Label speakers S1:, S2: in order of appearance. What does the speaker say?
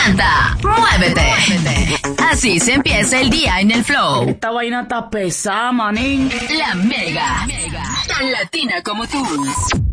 S1: Canta, muévete. Así se empieza el día en el flow.
S2: Esta vaina está pesada, manín.
S1: La Mega, tan latina como tú.